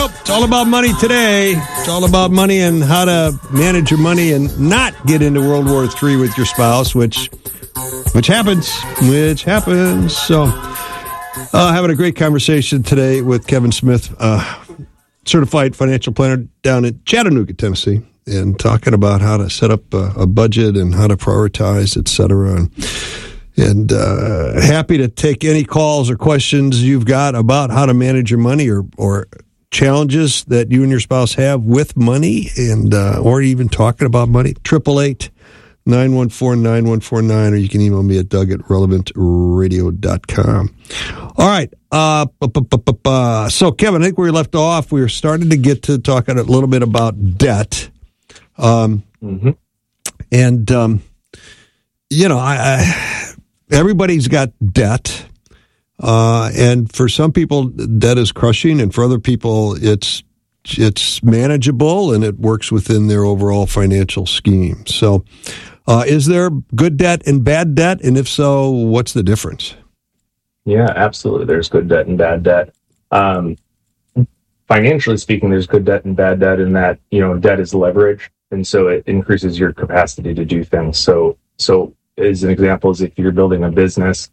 Nope. It's all about money today. It's all about money and how to manage your money and not get into World War III with your spouse, which happens. So, having a great conversation today with Kevin Smith, certified financial planner down in Chattanooga, Tennessee, and talking about how to set up a budget and how to prioritize, et cetera. And happy to take any calls or questions you've got about how to manage your money or challenges that you and your spouse have with money, and or even talking about money. 888-914-9149, or you can email me at doug@relevantradio.com. All right. So, Kevin, I think where we left off, we were starting to get to talking a little bit about debt. Everybody's got debt, and for some people, debt is crushing, and for other people, it's manageable and it works within their overall financial scheme. So, is there good debt and bad debt, and if so, what's the difference? Yeah, absolutely. There's good debt and bad debt. Financially speaking, there's good debt and bad debt in that, debt is leverage, and so it increases your capacity to do things. So as an example, is if you're building a business,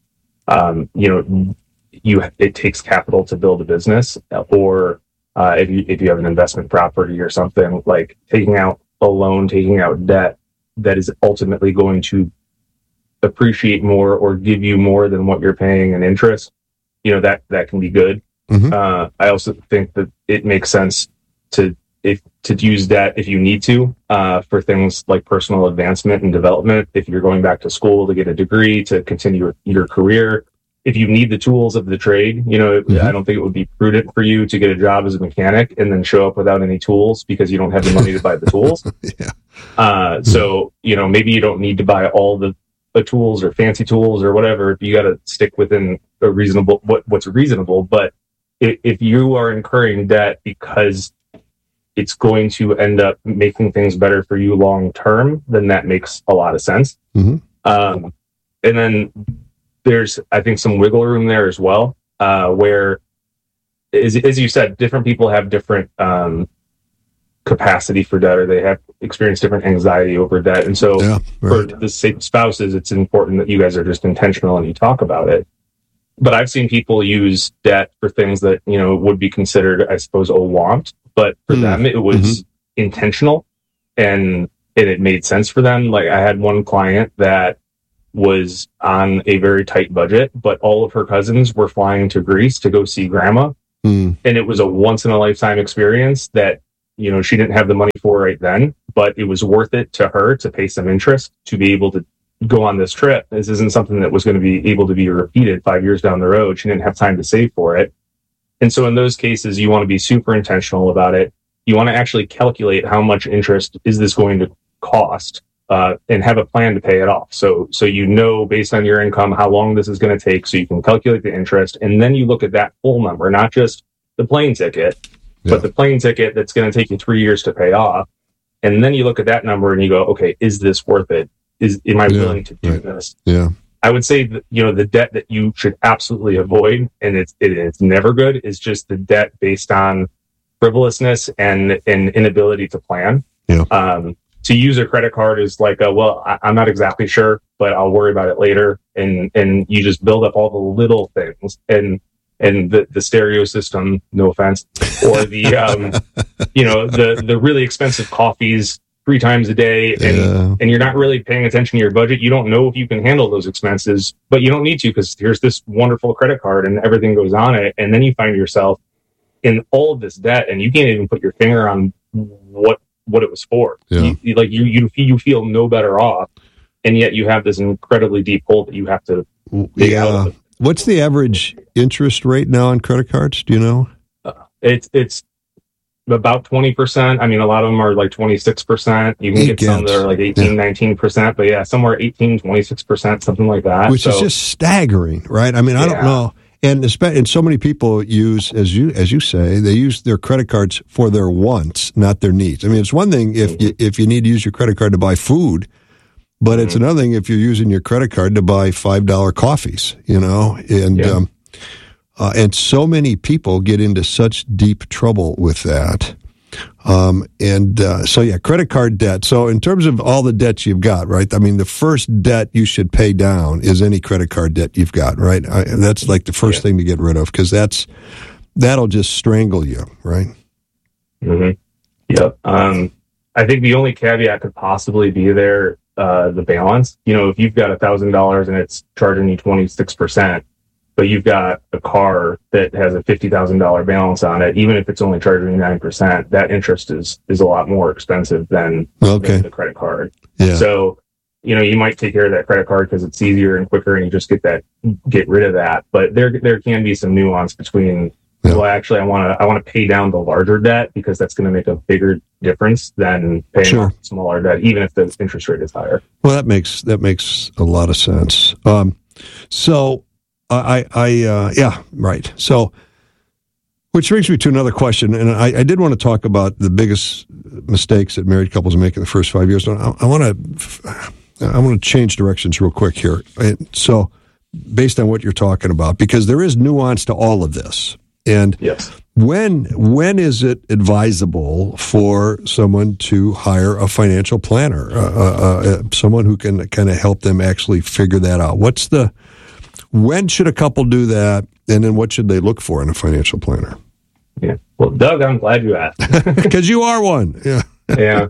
it takes capital to build a business, or if you have an investment property or something, like taking out a loan, taking out debt that is ultimately going to appreciate more or give you more than what you're paying in interest, that can be good. I also think that it makes sense to use debt if you need to, for things like personal advancement and development. If you're going back to school to get a degree, to continue your career, if you need the tools of the trade, I don't think it would be prudent for you to get a job as a mechanic and then show up without any tools because you don't have the money to buy the tools. So, maybe you don't need to buy all the tools or fancy tools or whatever. You got to stick within a reasonable, what's reasonable. But if you are incurring debt because it's going to end up making things better for you long term, then that makes a lot of sense. And then there's, I think, some wiggle room there as well, where, as you said, different people have different capacity for debt, or they have experienced different anxiety over debt. And so for the spouses, it's important that you guys are just intentional and you talk about it. But I've seen people use debt for things that, would be considered, I suppose, a want. But for them, it was intentional and it made sense for them. Like, I had one client that was on a very tight budget, but all of her cousins were flying to Greece to go see grandma. And it was a once in a lifetime experience that, she didn't have the money for right then, but it was worth it to her to pay some interest to be able to go on this trip. This isn't something that was going to be able to be repeated 5 years down the road. She didn't have time to save for it. And so in those cases, you want to be super intentional about it. You want to actually calculate how much interest is this going to cost, and have a plan to pay it off. So based on your income, how long this is going to take, so you can calculate the interest. And then you look at that full number, not just the plane ticket, but the plane ticket that's going to take you 3 years to pay off. And then you look at that number and you go, okay, is this worth it? Am I willing to do this? I would say that, the debt that you should absolutely avoid, and it's never good, is just the debt based on frivolousness and inability to plan. To use a credit card is like, I'm not exactly sure, but I'll worry about it later. And you just build up all the little things and the stereo system, no offense, or the, the really expensive coffees 3 times a day, and you're not really paying attention to your budget. You don't know if you can handle those expenses, but you don't need to, because here's this wonderful credit card and everything goes on it. And then you find yourself in all of this debt and you can't even put your finger on what it was for. You feel no better off, and yet you have this incredibly deep hole that you have to dig out of. What's the average interest rate now on credit cards? Do you know? It's about 20%. I mean, a lot of them are like 26%. You can get some that are like 18, 19%, but somewhere 18, 26%, something like that. Which is just staggering, right? I mean, I don't know. And so many people use, as you say, they use their credit cards for their wants, not their needs. I mean, it's one thing if you need to use your credit card to buy food, but it's another thing if you're using your credit card to buy $5 coffees, and And so many people get into such deep trouble with that. Credit card debt. So in terms of all the debts you've got, right? I mean, the first debt you should pay down is any credit card debt you've got, right? That's like the first thing to get rid of, because that'll just strangle you, right? Mm-hmm. Yep. I think the only caveat could possibly be there, the balance. If you've got $1,000 and it's charging you 26%, but you've got a car that has a $50,000 balance on it, even if it's only charging 9%, that interest is a lot more expensive than the credit card. Yeah. So, you might take care of that credit card because it's easier and quicker, and you just get rid of that. But there can be some nuance between, well, actually, I want to pay down the larger debt because that's going to make a bigger difference than paying off the smaller debt, even if the interest rate is higher. Well, that makes a lot of sense. Right. So, which brings me to another question, and I did want to talk about the biggest mistakes that married couples make in the first 5 years. I want to change directions real quick here. So, based on what you're talking about, because there is nuance to all of this, and when is it advisable for someone to hire a financial planner, someone who can kind of help them actually figure that out? When should a couple do that, and then what should they look for in a financial planner? Yeah. Well, Doug, I'm glad you asked. Because you are one. Yeah. Yeah.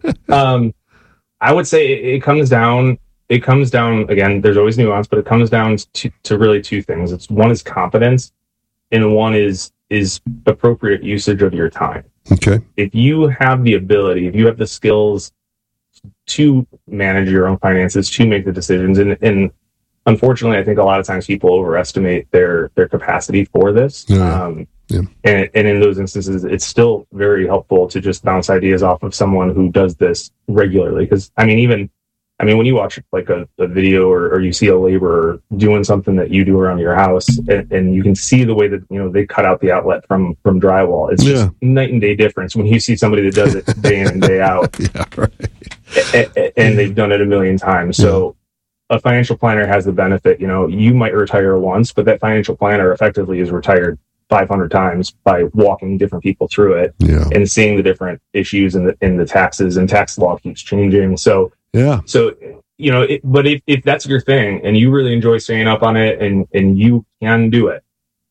I would say it comes down, again, there's always nuance, but it comes down to really two things. One is competence, and one is appropriate usage of your time. Okay. If you have the ability, if you have the skills to manage your own finances, to make the decisions, and unfortunately, I think a lot of times people overestimate their capacity for this. And in those instances, it's still very helpful to just bounce ideas off of someone who does this regularly. Because when you watch like a video or you see a laborer doing something that you do around your house, and you can see the way that they cut out the outlet from drywall, it's just night and day difference when you see somebody that does it day in and day out. And they've done it a million times. So a financial planner has the benefit, you might retire once, but that financial planner effectively is retired 500 times by walking different people through it and seeing the different issues in the taxes, and tax law keeps changing. So, but if that's your thing and you really enjoy staying up on it and you can do it,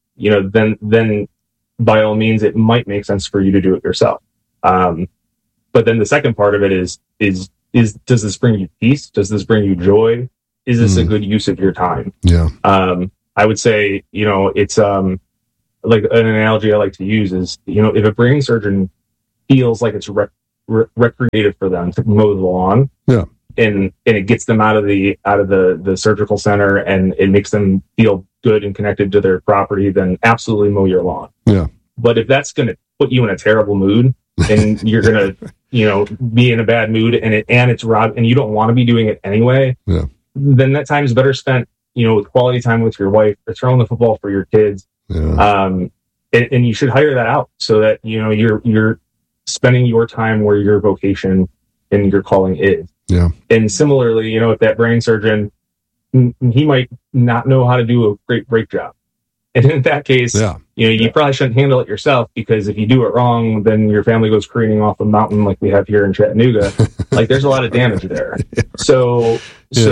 then by all means, it might make sense for you to do it yourself. But then the second part of it is does this bring you peace? Does this bring you joy? Is this a good use of your time? Yeah. I would say, it's like an analogy I like to use is, if a brain surgeon feels like it's recreative for them to mow the lawn, and it gets them out of the surgical center and it makes them feel good and connected to their property, then absolutely mow your lawn. Yeah. But if that's going to put you in a terrible mood and you're going to, be in a bad mood and it's robbed and you don't want to be doing it anyway, then that time is better spent, with quality time with your wife, or throwing the football for your kids. And you should hire that out so that, you're spending your time where your vocation and your calling is. Yeah. And similarly, if that brain surgeon, he might not know how to do a great brake job. And in that case, you probably shouldn't handle it yourself, because if you do it wrong, then your family goes careening off a mountain like we have here in Chattanooga. Like there's a lot of damage there. So,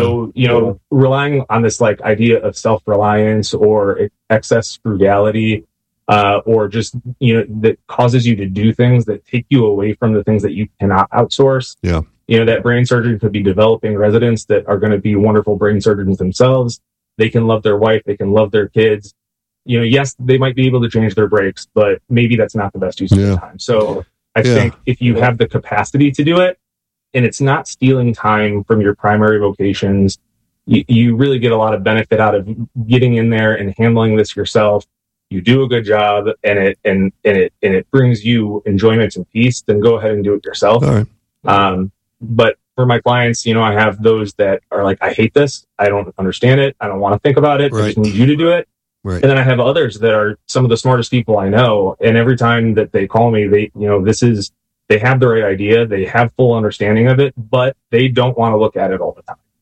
relying on this like idea of self-reliance or excess frugality, or just, that causes you to do things that take you away from the things that you cannot outsource. Yeah. That brain surgeon could be developing residents that are going to be wonderful brain surgeons themselves. They can love their wife. They can love their kids. Yes, they might be able to change their brakes, but maybe that's not the best use of their time. So I think if you have the capacity to do it, and it's not stealing time from your primary vocations, you really get a lot of benefit out of getting in there and handling this yourself. You do a good job, and it brings you enjoyment and peace, then go ahead and do it yourself. All right. But for my clients, I have those that are like, I hate this. I don't understand it. I don't want to think about it. I just need you to do it. Right. And then I have others that are some of the smartest people I know. And every time that they call me, they have the right idea. They have full understanding of it, but they don't want to look at it all the time.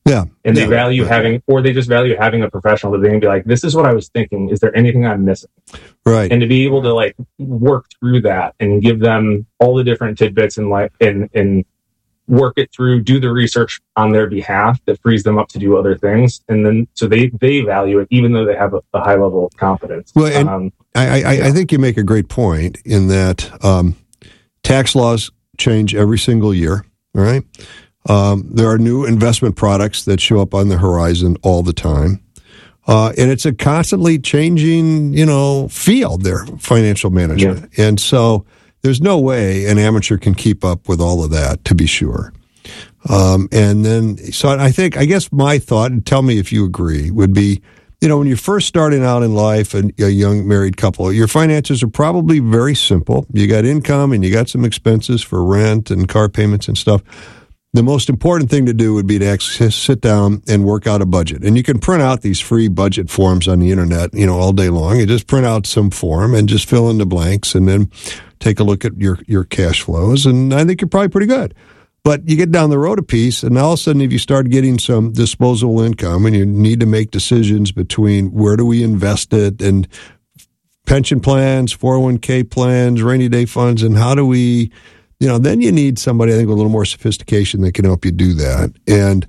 And they value having, or they just value having a professional that they can be like, this is what I was thinking. Is there anything I'm missing? Right. And to be able to like work through that and give them all the different tidbits and like, and work it through, do the research on their behalf that frees them up to do other things. And then, so they value it, even though they have a high level of confidence. Well, and I think you make a great point in that tax laws change every single year, right? There are new investment products that show up on the horizon all the time. And it's a constantly changing, field there, financial management. Yeah. And so there's no way an amateur can keep up with all of that, to be sure. And then, so I guess my thought, and tell me if you agree, would be, when you're first starting out in life, a young married couple, your finances are probably very simple. You got income and you got some expenses for rent and car payments and stuff. The most important thing to do would be to actually sit down and work out a budget. And you can print out these free budget forms on the internet, all day long. You just print out some form and just fill in the blanks and then take a look at your cash flows. And I think you're probably pretty good. But you get down the road a piece, and all of a sudden, if you start getting some disposable income and you need to make decisions between where do we invest it and pension plans, 401k plans, rainy day funds, and how do we, then you need somebody, I think, with a little more sophistication that can help you do that. And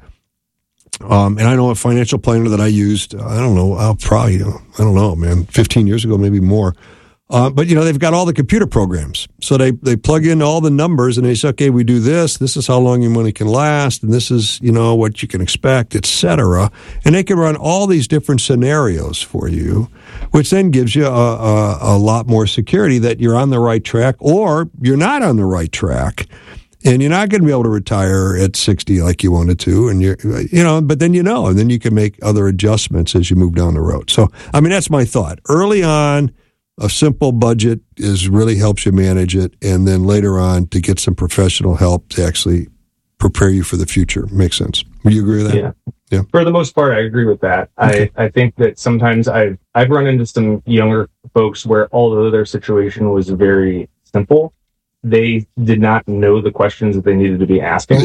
I know a financial planner that I used, I don't know, man, 15 years ago, maybe more. But they've got all the computer programs. So they plug in all the numbers and they say, okay, we do this. This is how long your money can last. And this is, what you can expect, et cetera. And they can run all these different scenarios for you, which then gives you a lot more security that you're on the right track or you're not on the right track. And you're not going to be able to retire at 60 like you wanted to. And but then and then you can make other adjustments as you move down the road. So, that's my thought. Early on, a simple budget really helps you manage it, and then later on to get some professional help to actually prepare you for the future. Makes sense. Would you agree with that? Yeah. For the most part, I agree with that. Okay. I think that sometimes I've run into some younger folks where although their situation was very simple, they did not know the questions that they needed to be asking.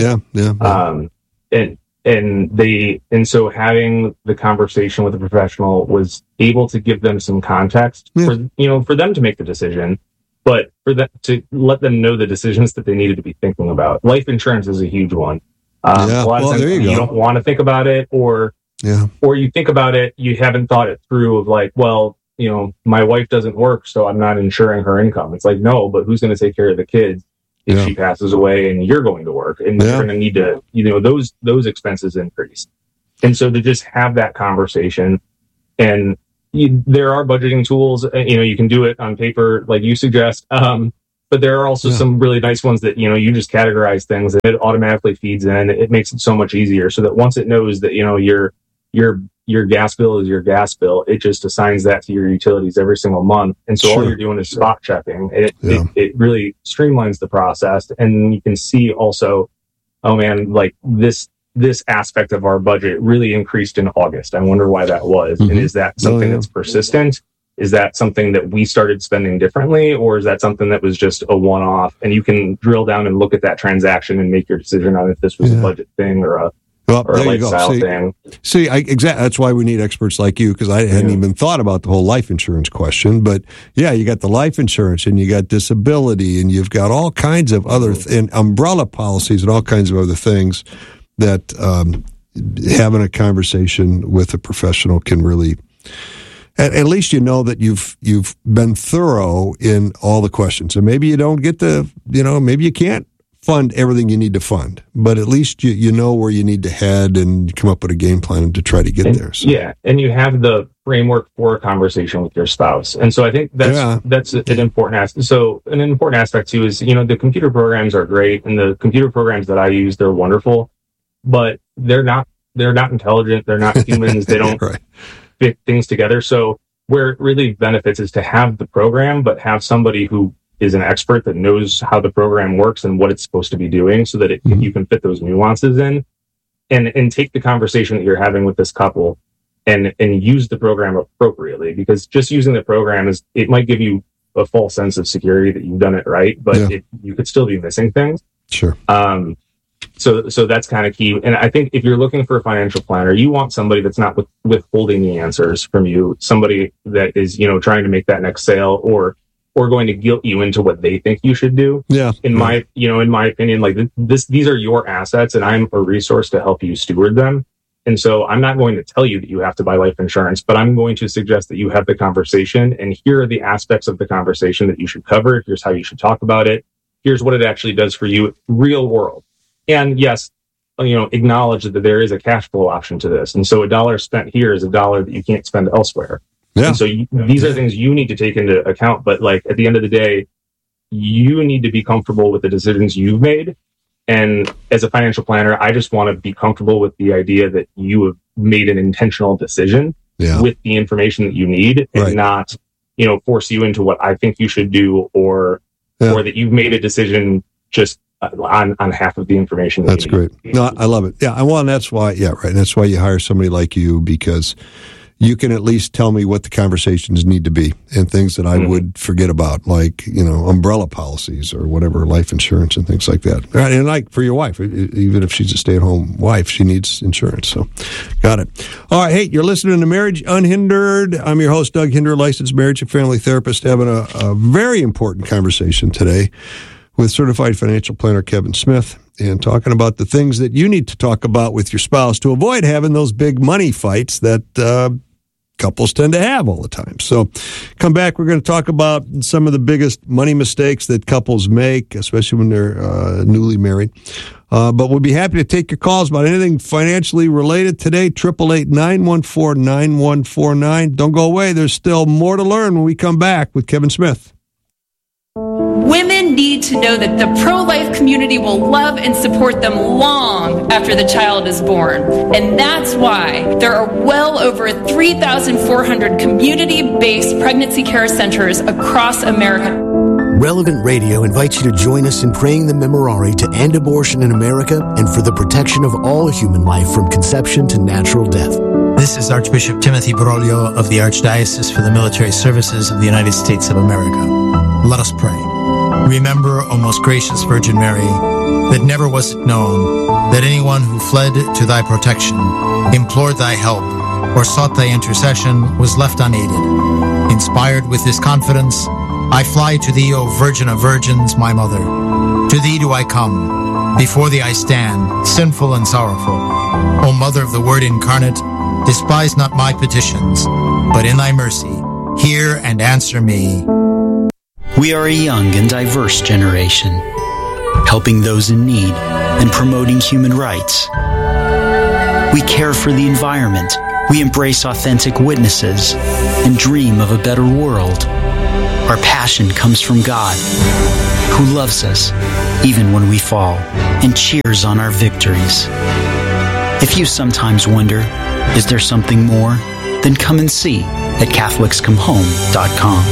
Yeah. And so having the conversation with a professional was able to give them some context for them to make the decision, but for them to let them know the decisions that they needed to be thinking about. Life insurance is a huge one. A lot of times you don't want to think about it, or you think about it, you haven't thought it through of like, well, my wife doesn't work, so I'm not insuring her income. It's like, no, but who's going to take care of the kids if she passes away and you're going to work, and you're going to need to, those expenses increase. And so to just have that conversation, and there are budgeting tools, you can do it on paper like you suggest. But there are also some really nice ones that, you just categorize things and it automatically feeds in. It makes it so much easier so that once it knows that, your gas bill is your gas bill, it just assigns that to your utilities every single month. And so all you're doing is spot checking. It really streamlines the process. And you can see also, oh man, like this aspect of our budget really increased in August. I wonder why that was. Mm-hmm. And is that something that's persistent? Is that something that we started spending differently? Or is that something that was just a one-off? And you can drill down and look at that transaction and make your decision on if this was a budget thing or a lifestyle thing. See, exactly. That's why we need experts like you, because I hadn't even thought about the whole life insurance question. But you got the life insurance, and you got disability, and you've got all kinds of other and umbrella policies and all kinds of other things that having a conversation with a professional can really. At least you know that you've been thorough in all the questions, and maybe you don't get maybe you can't fund everything you need to fund, but at least you know where you need to head and come up with a game plan to try to get there. So. Yeah, and you have the framework for a conversation with your spouse, and so I think that's an important aspect. So an important aspect too is the computer programs are great, and the computer programs that I use, they're wonderful, but they're not intelligent. They're not humans. They don't fit things together. So where it really benefits is to have the program, but have somebody who is an expert that knows how the program works and what it's supposed to be doing, so that you can fit those nuances in, and take the conversation that you're having with this couple and use the program appropriately, because just using the program it might give you a false sense of security that you've done it right, but you could still be missing things. Sure. So that's kind of key. And I think if you're looking for a financial planner, you want somebody that's not withholding the answers from you, somebody that is, trying to make that next sale or going to guilt you into what they think you should do. Yeah. In my opinion, like these are your assets and I'm a resource to help you steward them. And so I'm not going to tell you that you have to buy life insurance, but I'm going to suggest that you have the conversation, and here are the aspects of the conversation that you should cover. Here's how you should talk about it. Here's what it actually does for you, real world. And yes, acknowledge that there is a cash flow option to this. And so $1 spent here is $1 that you can't spend elsewhere. Yeah. And so these are things you need to take into account. But like at the end of the day, you need to be comfortable with the decisions you've made. And as a financial planner, I just want to be comfortable with the idea that you have made an intentional decision with the information that you need and not, force you into what I think you should do or that you've made a decision just on half of the information. That's great. No, I love it. Yeah. Well, and that's why, and that's why you hire somebody like you, because you can at least tell me what the conversations need to be and things that I would forget about, like, umbrella policies or whatever, life insurance and things like that. And like for your wife, even if she's a stay-at-home wife, she needs insurance. So got it. All right. Hey, you're listening to Marriage Unhindered. I'm your host, Doug Hinder, licensed marriage and family therapist, having a very important conversation today with certified financial planner Kevin Smith, and talking about the things that you need to talk about with your spouse to avoid having those big money fights that couples tend to have all the time. So come back. We're going to talk about some of the biggest money mistakes that couples make, especially when they're newly married. But we'll be happy to take your calls about anything financially related today. 888-914-9149. Don't go away. There's still more to learn when we come back with Kevin Smith. Women need to know that the pro-life community will love and support them long after the child is born. And that's why there are well over 3,400 community-based pregnancy care centers across America. Relevant Radio invites you to join us in praying the Memorare to end abortion in America and for the protection of all human life from conception to natural death. This is Archbishop Timothy Broglio of the Archdiocese for the Military Services of the United States of America. Let us pray. Remember, O most gracious Virgin Mary, that never was it known that anyone who fled to thy protection, implored thy help, or sought thy intercession was left unaided. Inspired with this confidence, I fly to thee, O Virgin of Virgins, my Mother. To thee do I come. Before thee I stand, sinful and sorrowful. O Mother of the Word incarnate, despise not my petitions, but in thy mercy, hear and answer me. We are a young and diverse generation, helping those in need and promoting human rights. We care for the environment. We embrace authentic witnesses and dream of a better world. Our passion comes from God, who loves us even when we fall and cheers on our victories. If you sometimes wonder, is there something more? Then come and see at CatholicsComeHome.com.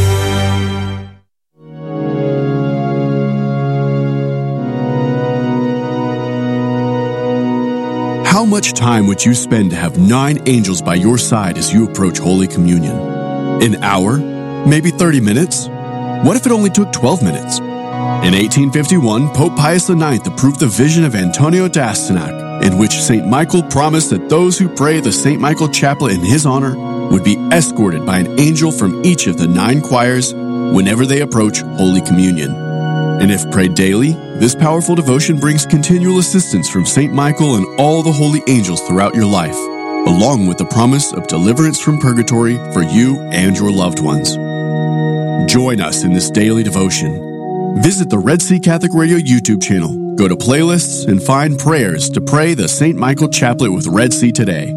How much time would you spend to have 9 angels by your side as you approach Holy Communion? An hour? Maybe 30 minutes? What if it only took 12 minutes? In 1851, Pope Pius IX approved the vision of Antonio d'Astyanac, in which St. Michael promised that those who pray the St. Michael Chaplet in his honor would be escorted by an angel from each of the 9 choirs whenever they approach Holy Communion. And if prayed daily, this powerful devotion brings continual assistance from St. Michael and all the holy angels throughout your life, along with the promise of deliverance from purgatory for you and your loved ones. Join us in this daily devotion. Visit the Red Sea Catholic Radio YouTube channel, go to playlists, and find prayers to pray the St. Michael Chaplet with Red Sea today.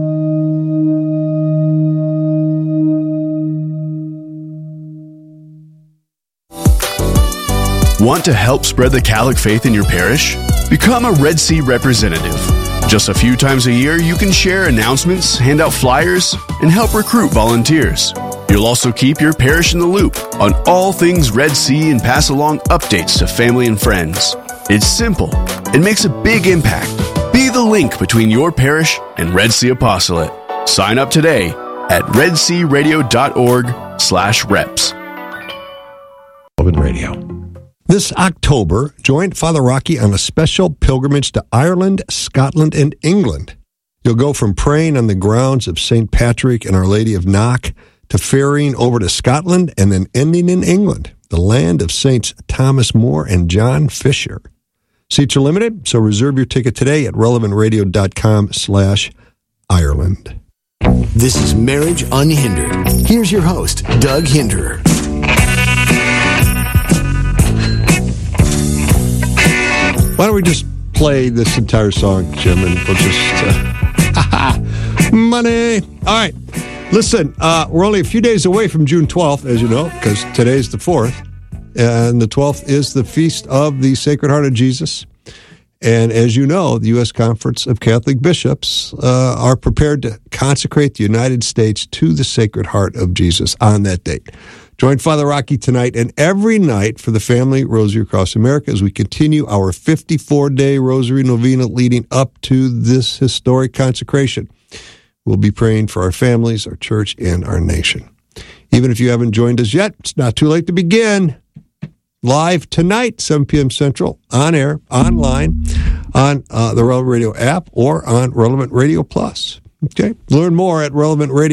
Want to help spread the Catholic faith in your parish? Become a Red Sea representative. Just a few times a year, you can share announcements, hand out flyers, and help recruit volunteers. You'll also keep your parish in the loop on all things Red Sea and pass along updates to family and friends. It's simple and makes a big impact. Be the link between your parish and Red Sea Apostolate. Sign up today at redsearadio.org/reps. Radio. This October, join Father Rocky on a special pilgrimage to Ireland, Scotland, and England. You'll go from praying on the grounds of St. Patrick and Our Lady of Knock to ferrying over to Scotland and then ending in England, the land of Saints Thomas More and John Fisher. Seats are limited, so reserve your ticket today at relevantradio.com/Ireland. This is Marriage Unhindered. Here's your host, Doug Hinderer. Why don't we just play this entire song, Jim, and we'll just... money! All right. Listen, we're only a few days away from June 12th, as you know, because today's the 4th. And the 12th is the Feast of the Sacred Heart of Jesus. And as you know, the U.S. Conference of Catholic Bishops are prepared to consecrate the United States to the Sacred Heart of Jesus on that date. Join Father Rocky tonight and every night for the Family Rosary Across America as we continue our 54-day Rosary Novena leading up to this historic consecration. We'll be praying for our families, our church, and our nation. Even if you haven't joined us yet, it's not too late to begin. Live tonight, 7 p.m. Central, on air, online, on the Relevant Radio app, or on Relevant Radio Plus. Okay? Learn more at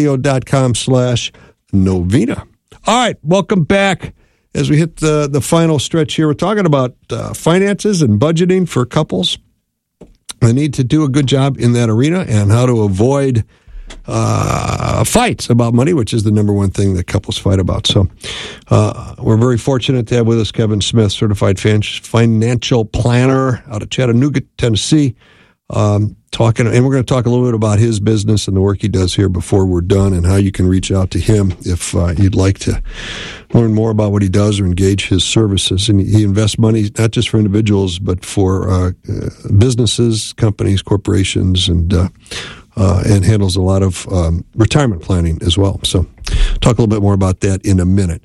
relevantradio.com/novena. All right, welcome back. As we hit the final stretch here, we're talking about finances and budgeting for couples. They need to do a good job in that arena and how to avoid fights about money, which is the number one thing that couples fight about. So we're very fortunate to have with us Kevin Smith, certified financial planner out of Chattanooga, Tennessee. Talking, and we're going to talk a little bit about his business and the work he does here before we're done, and how you can reach out to him if you'd like to learn more about what he does or engage his services. And he invests money not just for individuals, but for businesses, companies, corporations, and handles a lot of retirement planning as well. So talk a little bit more about that in a minute.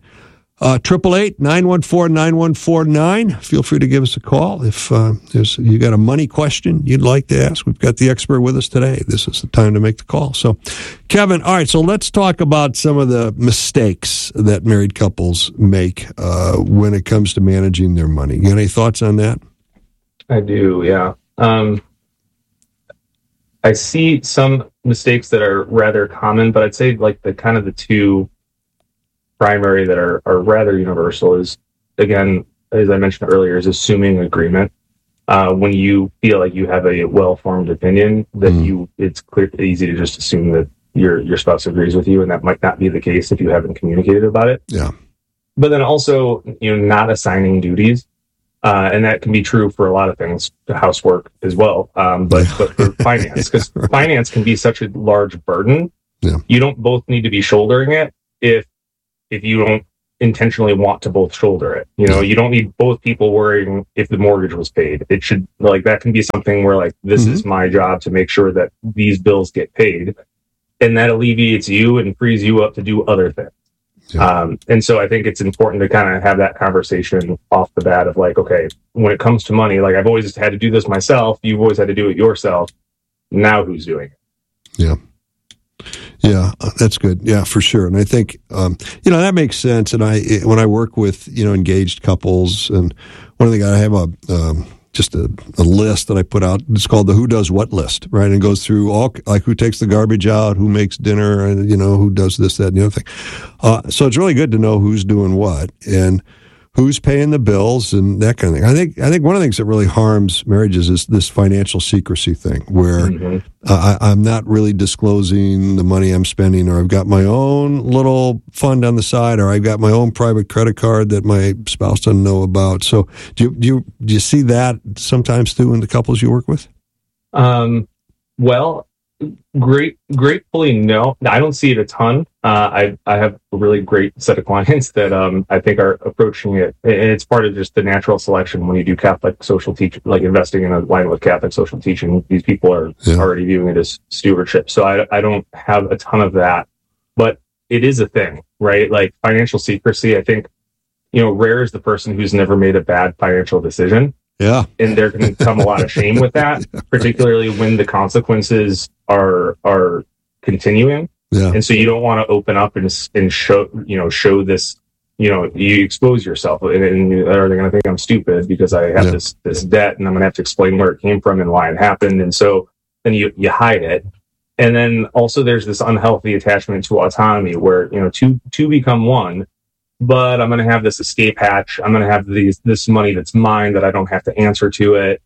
888-914-9149. Feel free to give us a call if you got a money question you'd like to ask. We've got the expert with us today. This is the time to make the call. So, Kevin, all right, so let's talk about some of the mistakes that married couples make when it comes to managing their money. You got any thoughts on that? I do, yeah. I see some mistakes that are rather common, but I'd say like the two primary that are rather universal is, again, as I mentioned earlier, is assuming agreement. When you feel like you have a well-formed opinion, that it's easy to just assume that your spouse agrees with you, and that might not be the case if you haven't communicated about it. Yeah. But then also, not assigning duties, and that can be true for a lot of things, housework as well. But for finance, because finance can be such a large burden. Yeah. You don't both need to be shouldering it if you don't intentionally want to both shoulder it. You don't need both people worrying if the mortgage was paid. It should, that can be something where, this is my job to make sure that these bills get paid. And that alleviates you and frees you up to do other things. Yeah. And so I think it's important to kind of have that conversation off the bat of okay, when it comes to money, I've always had to do this myself. You've always had to do it yourself. Now who's doing it? Yeah. Yeah, that's good. Yeah, for sure. And I think, that makes sense. And when I work with, engaged couples, and one of the guys, I have just a list that I put out. It's called the Who Does What list, right? And it goes through all, who takes the garbage out, who makes dinner, and, who does this, that, and the other thing. So it's really good to know who's doing what and who's paying the bills and that kind of thing. I think one of the things that really harms marriages is this financial secrecy thing, where I'm not really disclosing the money I'm spending, or I've got my own little fund on the side, or I've got my own private credit card that my spouse doesn't know about. So do you see that sometimes too in the couples you work with? Well, gratefully, no. I don't see it a ton. I have a really great set of clients that I think are approaching it. It's part of just the natural selection when you do Catholic social teaching, investing in a line with Catholic social teaching. These people are already viewing it as stewardship. So I don't have a ton of that, but it is a thing, right? Financial secrecy, I think, rare is the person who's never made a bad financial decision. Yeah. And there can come a lot of shame with that, particularly when the consequences are continuing. Yeah. And so you don't want to open up and show this, you expose yourself, and they're going to think I'm stupid because I have this debt, and I'm going to have to explain where it came from and why it happened. And so then you hide it. And then also there's this unhealthy attachment to autonomy where, two become one, but I'm going to have this escape hatch. I'm going to have this money that's mine that I don't have to answer to it.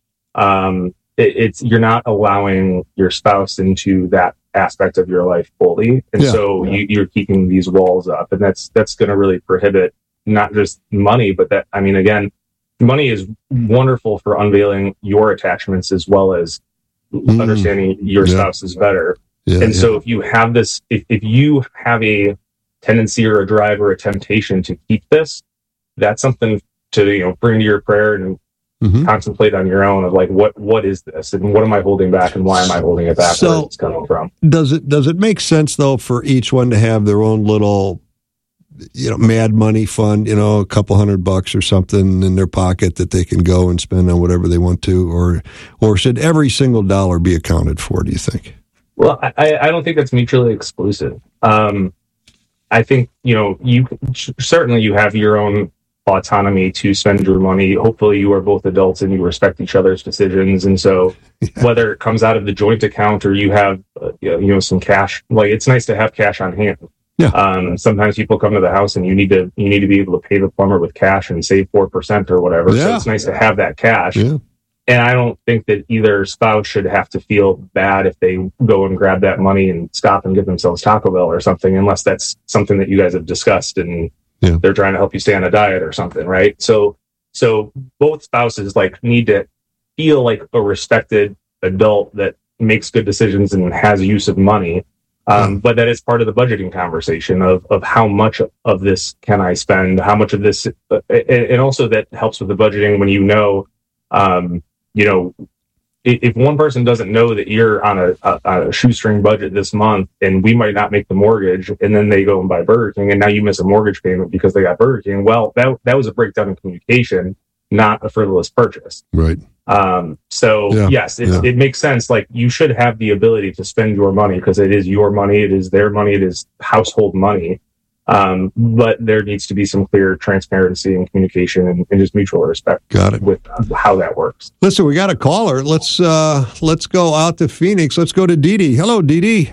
You're not allowing your spouse into that aspect of your life fully. And so you're keeping these walls up, and that's going to really prohibit not just money, but again, money is wonderful for unveiling your attachments as well as understanding your spouse is better. So if you have this, if you have a tendency or a drive or a temptation to keep this, that's something to, bring to your prayer and contemplate on your own of like, what is this and what am I holding back and why am I holding it back? Where it's coming from. Does it make sense though for each one to have their own little, mad money fund, a couple $100 or something in their pocket that they can go and spend on whatever they want to, or should every single dollar be accounted for, do you think? Well, I don't think that's mutually exclusive. I think, you certainly you have your own autonomy to spend your money. Hopefully you are both adults and you respect each other's decisions. And so whether it comes out of the joint account or you have, some cash, like it's nice to have cash on hand. Yeah. Sometimes people come to the house and you need to be able to pay the plumber with cash and save 4% or whatever. Yeah. So it's nice to have that cash. Yeah. And I don't think that either spouse should have to feel bad if they go and grab that money and stop and give themselves Taco Bell or something, unless that's something that you guys have discussed and they're trying to help you stay on a diet or something, right? So both spouses need to feel like a respected adult that makes good decisions and has use of money. But that is part of the budgeting conversation of how much of this can I spend, how much of this, and also that helps with the budgeting when if one person doesn't know that you're on a shoestring budget this month and we might not make the mortgage, and then they go and buy Burger King and now you miss a mortgage payment because they got Burger King. Well, that was a breakdown in communication, not a frivolous purchase. Right. Yes, it makes sense. Like you should have the ability to spend your money because it is your money. It is their money. It is household money. But there needs to be some clear transparency and communication and just mutual respect. Got it. With how that works. Listen, we got a caller. Let's go out to Phoenix. Let's go to Dee Dee. Hello, Dee Dee.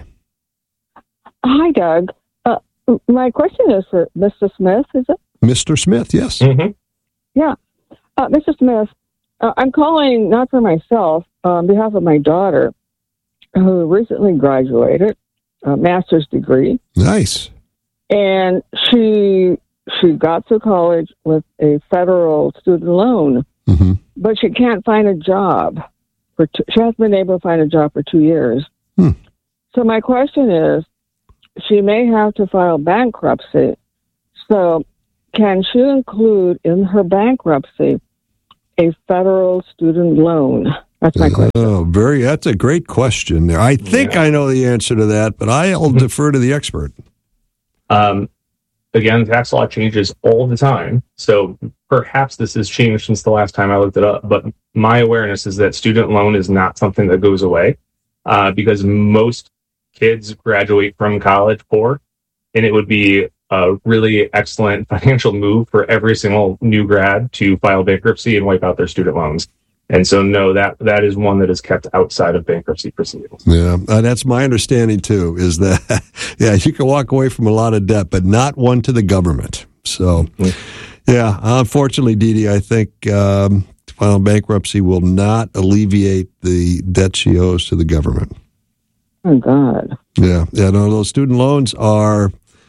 Hi, Doug. My question is for Mr. Smith, is it? Mr. Smith, yes. Mm-hmm. Yeah. Mr. Smith, I'm calling not for myself, on behalf of my daughter, who recently graduated, a master's degree. Nice. And she got to college with a federal student loan, but she can't find a job. She hasn't been able to find a job for 2 years. So my question is, she may have to file bankruptcy. So can she include in her bankruptcy a federal student loan? That's my question. Oh, that's a great question there. I think I know the answer to that, but I'll defer to the expert. Again, tax law changes all the time. So perhaps this has changed since the last time I looked it up, but my awareness is that student loan is not something that goes away, because most kids graduate from college poor, and it would be a really excellent financial move for every single new grad to file bankruptcy and wipe out their student loans. And so, no, that is one that is kept outside of bankruptcy proceedings. Yeah, that's my understanding, too, is that, you can walk away from a lot of debt, but not one to the government. So, unfortunately, Dee Dee, I think filing bankruptcy will not alleviate the debt she owes to the government. Oh, God. Yeah, no, those student loans are,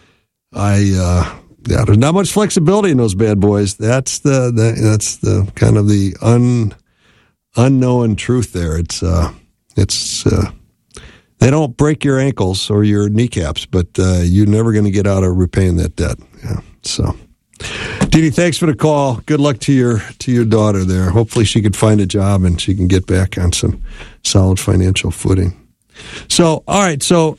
there's not much flexibility in those bad boys. That's the kind of the unknown truth there. It's they don't break your ankles or your kneecaps, but you're never going to get out of repaying that debt. Yeah. So, Dee Dee, thanks for the call. Good luck to your daughter there. Hopefully she could find a job and she can get back on some solid financial footing. So, all right. So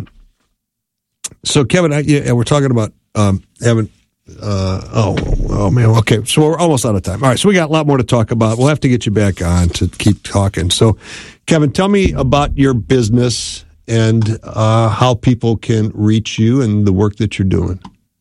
Kevin, we're talking about having. Oh man. Okay, so we're almost out of time. All right, so we got a lot more to talk about. We'll have to get you back on to keep talking. So, Kevin, tell me about your business and how people can reach you and the work that you're doing.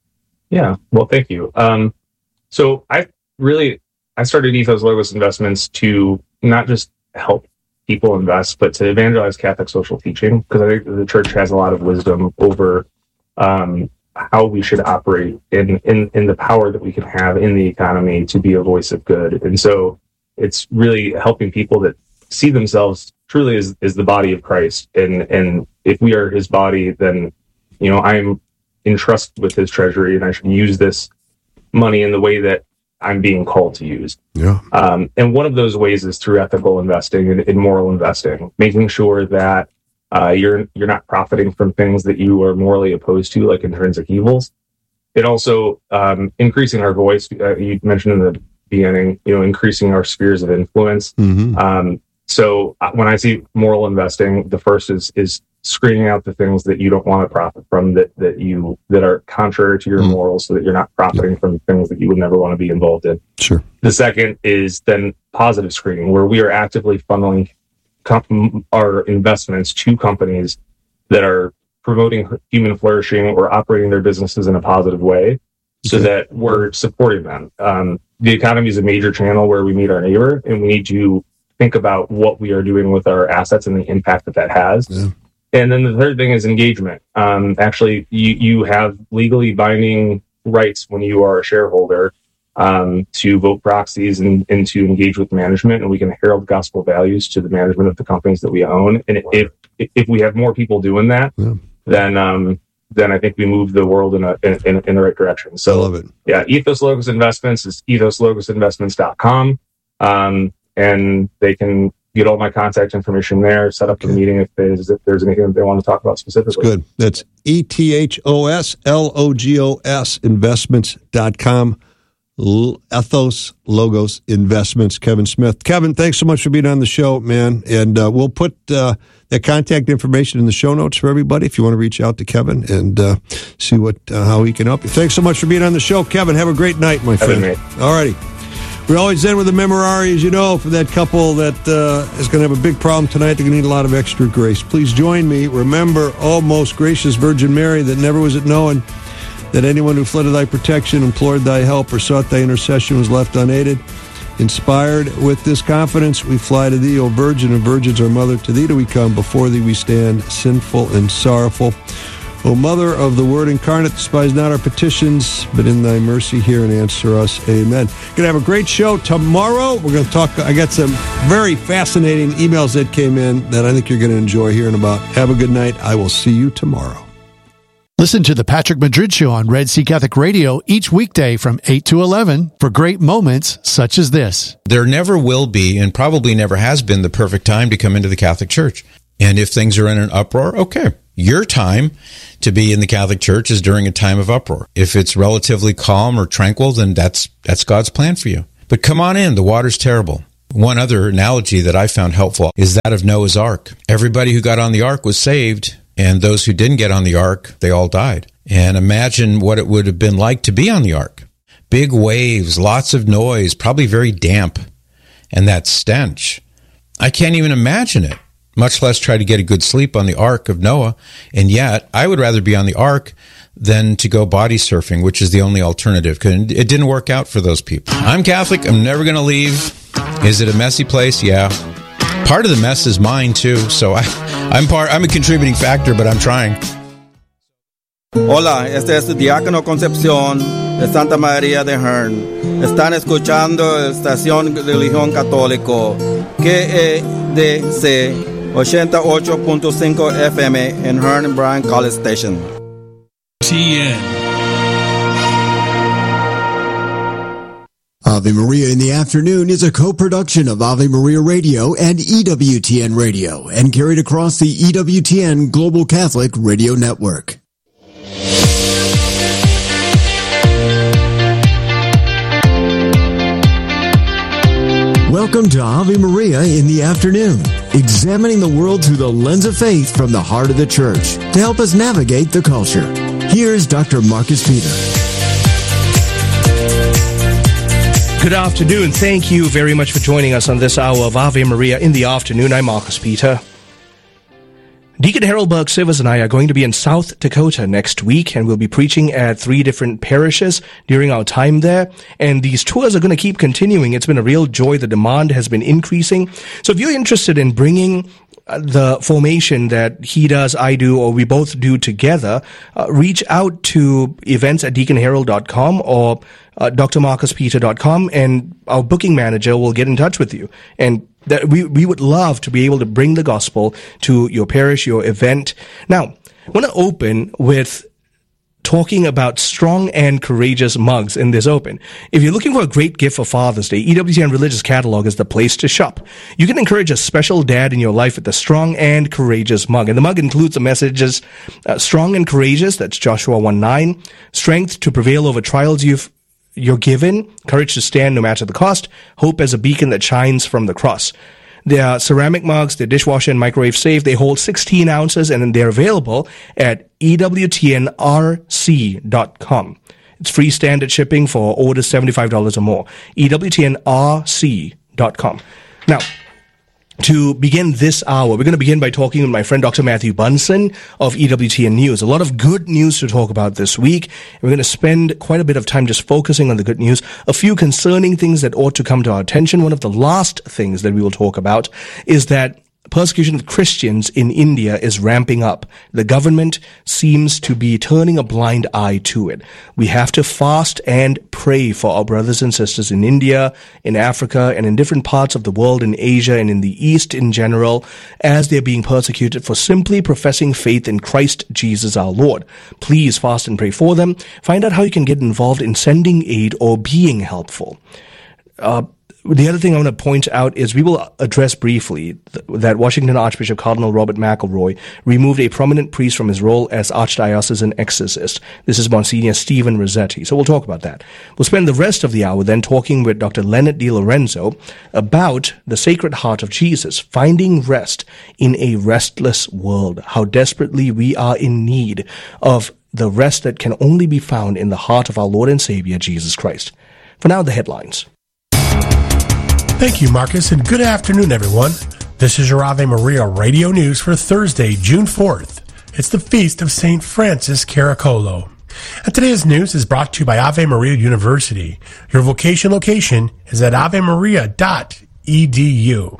Yeah. Well, thank you. So I started Ethos Logos Investments to not just help people invest, but to evangelize Catholic social teaching, because I think the church has a lot of wisdom over how we should operate in the power that we can have in the economy to be a voice of good. And so it's really helping people that see themselves truly as the body of Christ. And if we are his body, then, I'm entrusted with his treasury, and I should use this money in the way that I'm being called to use. Yeah. And one of those ways is through ethical investing and moral investing, making sure that you're not profiting from things that you are morally opposed to, like intrinsic evils. It also increasing our voice. You mentioned in the beginning, increasing our spheres of influence. Mm-hmm. So when I see moral investing, the first is screening out the things that you don't want to profit from, that are contrary to your morals, so that you're not profiting from things that you would never want to be involved in. Sure. The second is then positive screening, where we are actively funneling our investments to companies that are promoting human flourishing or operating their businesses in a positive way, so that we're supporting them. The economy is a major channel where we meet our neighbor, and we need to think about what we are doing with our assets and the impact that has. Yeah. And then the third thing is engagement. Actually, you have legally binding rights when you are a shareholder to vote proxies and to engage with management, and we can herald gospel values to the management of the companies that we own. And if we have more people doing that, then I think we move the world in the right direction. So, I love it. Yeah, Ethos Logos Investments is ethoslogosinvestments.com. And they can get all my contact information there, set up a meeting if there's anything that they want to talk about specifically. That's good. That's ETHOSLOGOS investments.com. Ethos Logos Investments, Kevin Smith. Kevin, thanks so much for being on the show, man. And we'll put that contact information in the show notes for everybody if you want to reach out to Kevin and see how he can help you. Thanks so much for being on the show, Kevin. Have a great night, my friend. All righty. We always end with a memorare, as you know, for that couple that is going to have a big problem tonight. They're going to need a lot of extra grace. Please join me. Remember, O most gracious Virgin Mary, that never was it known that anyone who fled to thy protection, implored thy help, or sought thy intercession was left unaided. Inspired with this confidence, we fly to thee, O Virgin, and virgins, our mother. To thee do we come, before thee we stand, sinful and sorrowful. O Mother of the Word incarnate, despise not our petitions, but in thy mercy hear and answer us. Amen. Going to have a great show tomorrow. We're going to talk. I got some very fascinating emails that came in that I think you're going to enjoy hearing about. Have a good night. I will see you tomorrow. Listen to the Patrick Madrid Show on Red Sea Catholic Radio each weekday from 8 to 11 for great moments such as this. There never will be, and probably never has been, the perfect time to come into the Catholic Church. And if things are in an uproar, okay. Your time to be in the Catholic Church is during a time of uproar. If it's relatively calm or tranquil, then that's God's plan for you. But come on in. The water's terrible. One other analogy that I found helpful is that of Noah's Ark. Everybody who got on the ark was saved, and those who didn't get on the ark, they all died. And imagine what it would have been like to be on the ark. Big waves, lots of noise, probably very damp, and that stench. I can't even imagine it, much less try to get a good sleep on the Ark of Noah. And yet, I would rather be on the Ark than to go body surfing, which is the only alternative, because it didn't work out for those people. I'm Catholic. I'm never going to leave. Is it a messy place? Yeah. Part of the mess is mine, too. So I'm a contributing factor, but I'm trying. Hola, este es Diácono Concepción de Santa María de Hearn. Están escuchando Estación de Religión Católico, KEDC 88.5 FM in Hearn and Bryan College Station. TN. Ave Maria in the Afternoon is a co-production of Ave Maria Radio and EWTN Radio and carried across the EWTN Global Catholic Radio Network. Welcome to Ave Maria in the Afternoon, examining the world through the lens of faith from the heart of the Church to help us navigate the culture. Here's Dr. Marcus Peter. Good afternoon. Thank you very much for joining us on this hour of Ave Maria in the Afternoon. I'm Marcus Peter. Deacon Harold Burke Sivers and I are going to be in South Dakota next week, and we'll be preaching at 3 different parishes during our time there. And these tours are going to keep continuing. It's been a real joy. The demand has been increasing. So if you're interested in bringing the formation that he does, I do, or we both do together, reach out to events@deaconharold.com or drmarcuspeter.com, and our booking manager will get in touch with you. And that we would love to be able to bring the gospel to your parish, your event. Now, I want to open with talking about strong and courageous mugs in this open. If you're looking for a great gift for Father's Day, EWTN Religious Catalog is the place to shop. You can encourage a special dad in your life with the strong and courageous mug. And the mug includes the messages, strong and courageous, that's Joshua 1:9, strength to prevail over trials you're given, courage to stand no matter the cost, hope as a beacon that shines from the cross. They are ceramic mugs, they're dishwasher and microwave safe, they hold 16 ounces, and they're available at EWTNRC.com. It's free standard shipping for orders $75 or more. EWTNRC.com. Now, to begin this hour, we're going to begin by talking with my friend Dr. Matthew Bunson of EWTN News. A lot of good news to talk about this week. We're going to spend quite a bit of time just focusing on the good news. A few concerning things that ought to come to our attention. One of the last things that we will talk about is that persecution of Christians in India is ramping up. The government seems to be turning a blind eye to it. We have to fast and pray for our brothers and sisters in India, in Africa, and in different parts of the world, in Asia and in the East in general, as they're being persecuted for simply professing faith in Christ Jesus our Lord. Please fast and pray for them. Find out how you can get involved in sending aid or being helpful. The other thing I want to point out is we will address briefly that Washington Archbishop Cardinal Robert McElroy removed a prominent priest from his role as archdiocesan exorcist. This is Monsignor Stephen Rossetti. So we'll talk about that. We'll spend the rest of the hour then talking with Dr. Leonard DiLorenzo about the Sacred Heart of Jesus, finding rest in a restless world, how desperately we are in need of the rest that can only be found in the heart of our Lord and Savior, Jesus Christ. For now, the headlines. Thank you, Marcus, and good afternoon, everyone. This is your Ave Maria Radio News for Thursday, June 4th. It's the feast of St. Francis Caracolo. And today's news is brought to you by Ave Maria University. Your vocation location is at avemaria.edu.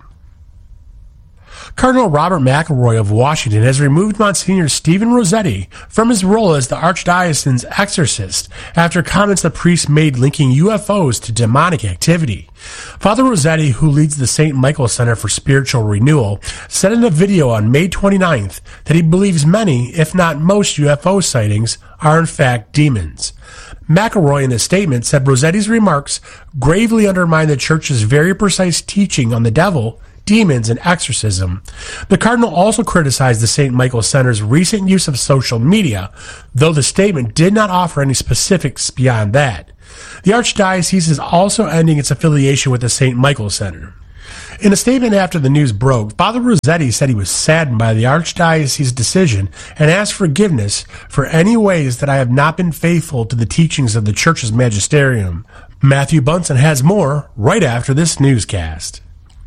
Cardinal Robert McElroy of Washington has removed Monsignor Stephen Rossetti from his role as the Archdiocesan's exorcist after comments the priest made linking UFOs to demonic activity. Father Rossetti, who leads the St. Michael Center for Spiritual Renewal, said in a video on May 29th that he believes many, if not most, UFO sightings are in fact demons. McElroy in a statement said Rossetti's remarks gravely undermine the Church's very precise teaching on the devil, demons, and exorcism. The Cardinal also criticized the St. Michael Center's recent use of social media, though the statement did not offer any specifics beyond that. The Archdiocese is also ending its affiliation with the St. Michael Center. In a statement after the news broke, Father Rossetti said he was saddened by the Archdiocese's decision and asked forgiveness for any ways that I have not been faithful to the teachings of the Church's magisterium. Matthew Bunson has more right after this newscast.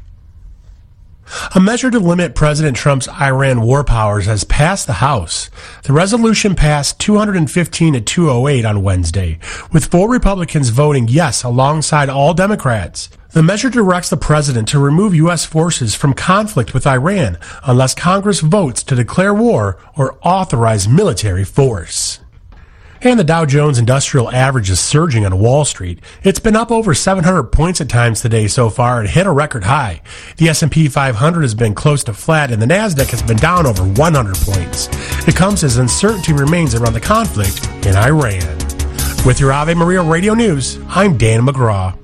A measure to limit President Trump's Iran war powers has passed the House. The resolution passed 215 to 208 on Wednesday, with 4 Republicans voting yes alongside all Democrats. The measure directs the president to remove U.S. forces from conflict with Iran unless Congress votes to declare war or authorize military force. And the Dow Jones Industrial Average is surging on Wall Street. It's been up over 700 points at times today so far and hit a record high. The S&P 500 has been close to flat and the Nasdaq has been down over 100 points. It comes as uncertainty remains around the conflict in Iran. With your Ave Maria Radio News, I'm Dan McGraw.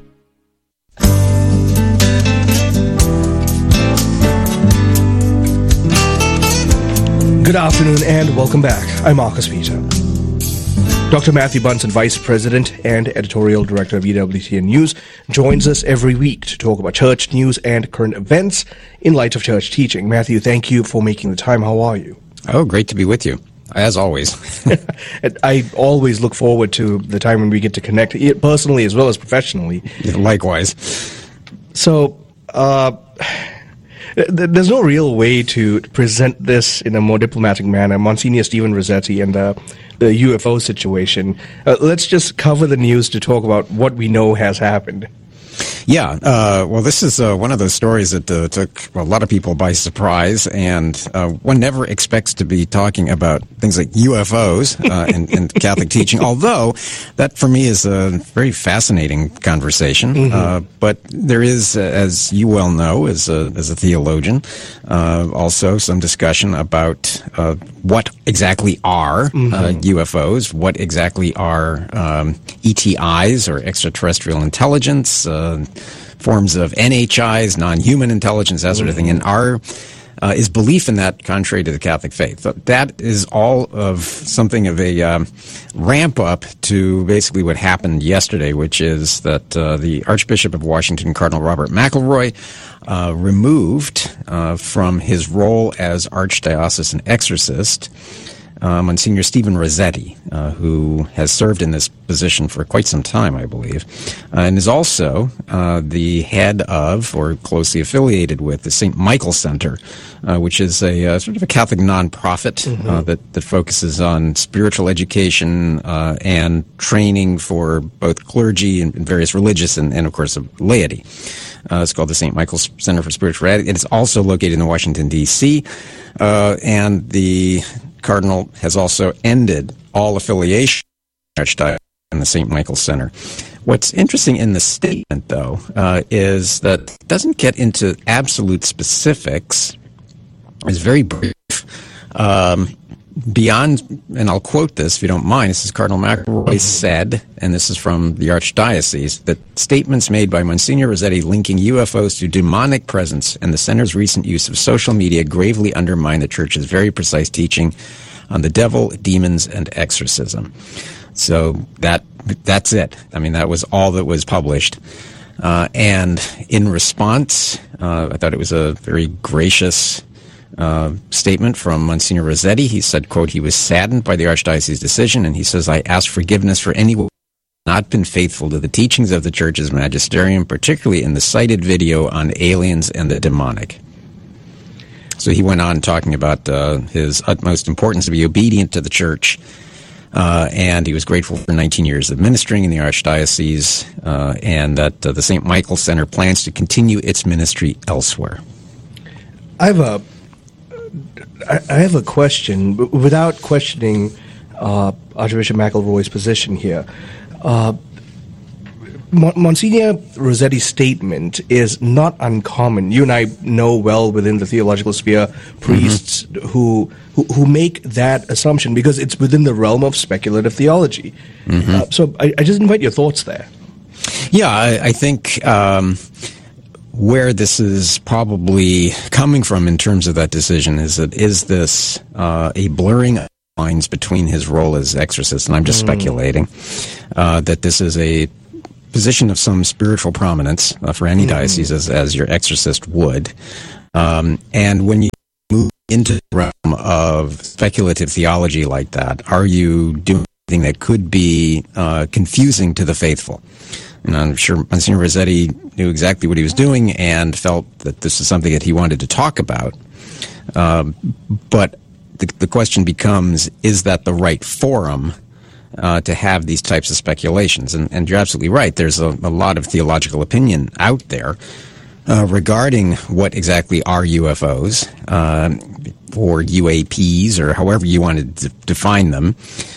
Good afternoon and welcome back. I'm Marcus Peter. Dr. Matthew Bunson, Vice President and Editorial Director of EWTN News, joins us every week to talk about church news and current events in light of church teaching. Matthew, thank you for making the time. How are you? Oh, great to be with you, as always. I always look forward to the time when we get to connect, personally as well as professionally. Yeah, likewise. So, there's no real way to present this in a more diplomatic manner. Monsignor Stephen Rossetti and the UFO situation. Let's just cover the news to talk about what we know has happened. Yeah, well, this is one of those stories that took a lot of people by surprise, and one never expects to be talking about things like UFOs and Catholic teaching, although that for me is a very fascinating conversation. Mm-hmm. But there is, as you well know, as a theologian, also some discussion about what exactly are UFOs, what exactly are ETIs, or extraterrestrial intelligence, forms of NHIs, non-human intelligence, that sort of thing. And is belief in that contrary to the Catholic faith? That is all of something of a ramp up to basically what happened yesterday, which is that the Archbishop of Washington, Cardinal Robert McElroy, removed from his role as archdiocesan exorcist Monsignor Stephen Rossetti, who has served in this position for quite some time, I believe, and is also the head of, or closely affiliated with, the St. Michael Center, which is a sort of a Catholic nonprofit that focuses on spiritual education and training for both clergy and various religious and of course, laity. It's called the St. Michael Center for Spirituality, and it's also located in Washington, D.C., and the Cardinal has also ended all affiliation with Archdiocese and the St. Michael Center. What's interesting in the statement, though, is that it doesn't get into absolute specifics. It's very brief. Beyond, and I'll quote this if you don't mind, this is Cardinal McElroy said, and this is from the Archdiocese, that statements made by Monsignor Rossetti linking UFOs to demonic presence and the Center's recent use of social media gravely undermine the Church's very precise teaching on the devil, demons, and exorcism. So that's it. I mean, that was all that was published. And in response, I thought it was a very gracious statement from Monsignor Rossetti. He said, quote, he was saddened by the Archdiocese's decision, and he says, I ask forgiveness for anyone who has not been faithful to the teachings of the Church's magisterium, particularly in the cited video on aliens and the demonic. So he went on talking about his utmost importance to be obedient to the Church, and he was grateful for 19 years of ministering in the Archdiocese, and that the St. Michael Center plans to continue its ministry elsewhere. I have a question, without questioning Archbishop McElroy's position here. Monsignor Rossetti's statement is not uncommon. You and I know well within the theological sphere priests who make that assumption because it's within the realm of speculative theology. So I just invite your thoughts there. Yeah, I think where this is probably coming from in terms of that decision is that is this a blurring of lines between his role as exorcist, and I'm just speculating, that this is a position of some spiritual prominence for any diocese as your exorcist would. And when you move into the realm of speculative theology like that, are you doing something that could be confusing to the faithful? And I'm sure Monsignor Rossetti knew exactly what he was doing and felt that this is something that he wanted to talk about. But the question becomes, is that the right forum to have these types of speculations? And you're absolutely right. There's a lot of theological opinion out there regarding what exactly are UFOs or UAPs or however you want to define them.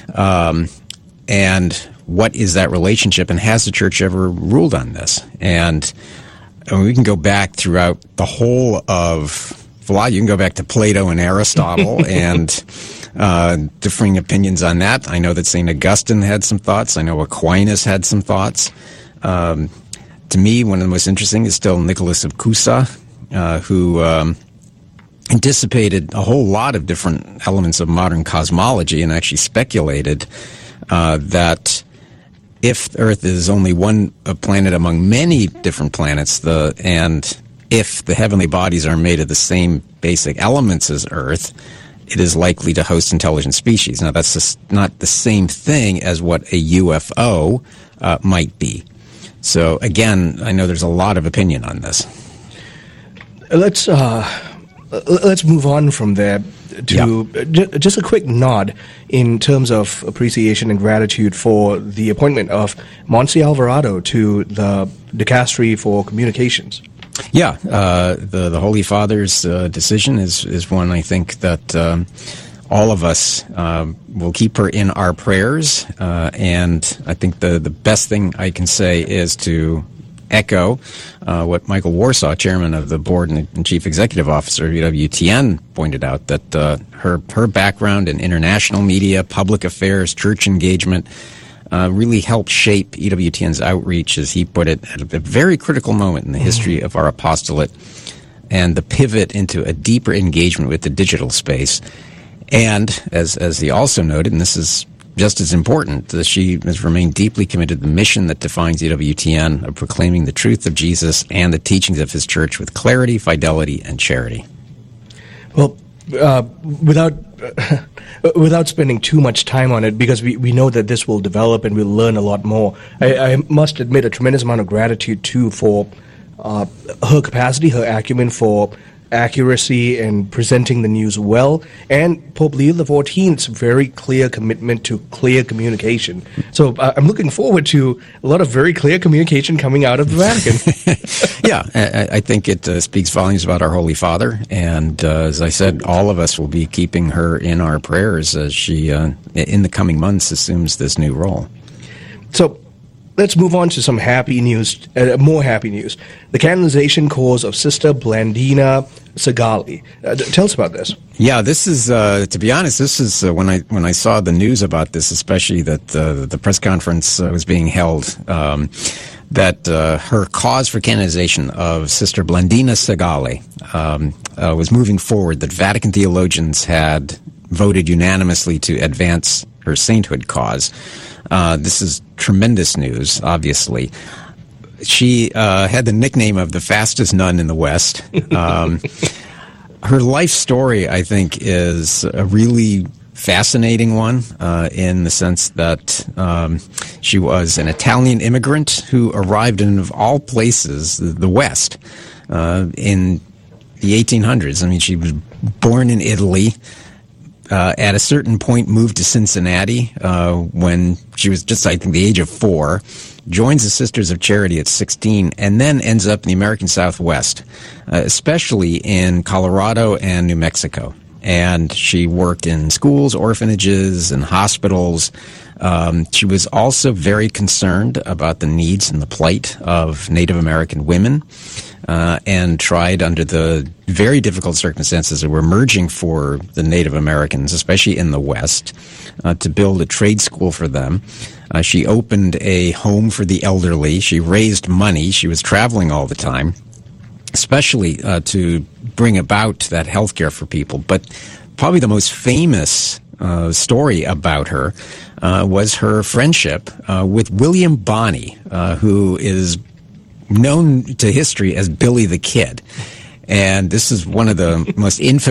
And what is that relationship, and has the Church ever ruled on this? And we can go back throughout the whole of philosophy. You can go back to Plato and Aristotle and differing opinions on that. I know that St. Augustine had some thoughts. I know Aquinas had some thoughts. To me, one of the most interesting is still Nicholas of Cusa, who anticipated a whole lot of different elements of modern cosmology and actually speculated that if Earth is only one planet among many different planets, and if the heavenly bodies are made of the same basic elements as Earth, it is likely to host intelligent species. Now, that's just not the same thing as what a UFO might be. So, again, I know there's a lot of opinion on this. Let's move on from there to just a quick nod in terms of appreciation and gratitude for the appointment of Monsignor Alvarado to the Dicastery for Communications. Yeah, the Holy Father's decision is one I think that all of us will keep her in our prayers, and I think the best thing I can say is to echo what Michael Warsaw, chairman of the board and chief executive officer of EWTN, pointed out, that her background in international media, public affairs, church engagement really helped shape EWTN's outreach, as he put it, at a very critical moment in the history of our apostolate, and the pivot into a deeper engagement with the digital space. And as he also noted, and this is just as important, that she has remained deeply committed to the mission that defines EWTN of proclaiming the truth of Jesus and the teachings of his church with clarity, fidelity, and charity. Well, without spending too much time on it, because we know that this will develop and we'll learn a lot more, I must admit a tremendous amount of gratitude, too, for her capacity, her acumen for accuracy and presenting the news well, and Pope Leo XIV's very clear commitment to clear communication. So I'm looking forward to a lot of very clear communication coming out of the Vatican. Yeah, I think it speaks volumes about our Holy Father, and as I said, all of us will be keeping her in our prayers as she, in the coming months, assumes this new role. So let's move on to some happy news, more happy news. The canonization cause of Sister Blandina Segali. Tell us about this. Yeah, this is, to be honest, this is when I saw the news about this, especially that the press conference was being held, that her cause for canonization of Sister Blandina Segali was moving forward, that Vatican theologians had voted unanimously to advance her sainthood cause. This is tremendous news, obviously. She had the nickname of the fastest nun in the West. Her life story, I think, is a really fascinating one in the sense that she was an Italian immigrant who arrived in, of all places, the West in the 1800s. I mean, she was born in Italy. At a certain point, moved to Cincinnati when she was just, I think, the age of 4, joins the Sisters of Charity at 16, and then ends up in the American Southwest, especially in Colorado and New Mexico. And she worked in schools, orphanages, and hospitals. She was also very concerned about the needs and the plight of Native American women, and tried, under the very difficult circumstances that were emerging for the Native Americans, especially in the West, to build a trade school for them. She opened a home for the elderly. She raised money. She was traveling all the time, especially to bring about that health care for people. But probably the most famous story about her was her friendship with William Bonney, who is known to history as Billy the Kid. And this is one of the most infamous